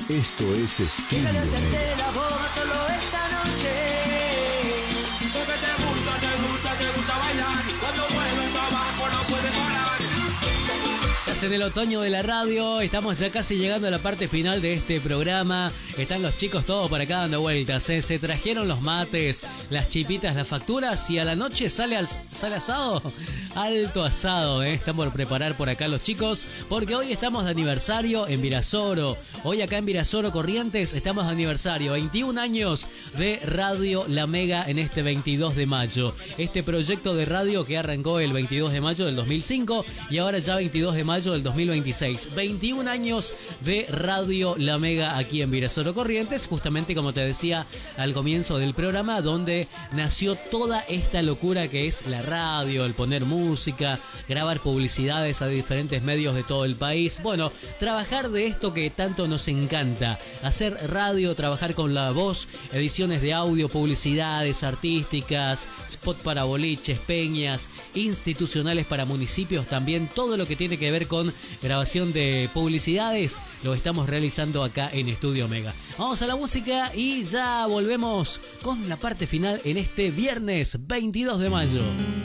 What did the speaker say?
Esto es Estudio Déjale hacerte Omega. la boba solo esta noche. Sé que te gusta bailar. Cuando mueves tu abajo no puedes parar. Estás en el otoño de la radio, estamos ya casi llegando a la parte final de este programa. Están los chicos todos por acá dando vueltas, ¿eh? Se trajeron los mates, las chipitas, las facturas y a la noche sale asado. Alto asado, ¿eh? Están por preparar por acá los chicos porque hoy estamos de aniversario en Virasoro. Hoy acá en Virasoro Corrientes estamos de aniversario, 21 años de Radio La Mega en este 22 de mayo. Este proyecto de radio que arrancó el 22 de mayo del 2005 y ahora ya 22 de mayo del 2026. 21 años de Radio La Mega aquí en Virasoro Corrientes, justamente como te decía al comienzo del programa, donde nació toda esta locura que es la radio, el poner música, grabar publicidades a diferentes medios de todo el país. Bueno, trabajar de esto que tanto nos encanta, hacer radio, trabajar con la voz, ediciones de audio, publicidades artísticas, spot para boliches, peñas, institucionales para municipios también, todo lo que tiene que ver con grabación de publicidades lo estamos realizando acá en Estudio Omega. Vamos a la música y ya volvemos con la parte final en este viernes 22 de mayo.